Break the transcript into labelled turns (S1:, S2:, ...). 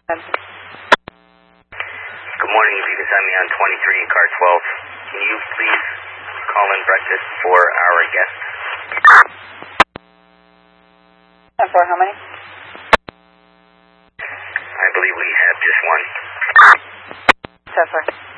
S1: Good morning. If you can send me on 23 car 12. Can you please call in breakfast for our guests?
S2: And for how many?
S1: I believe we have just one.
S2: So far.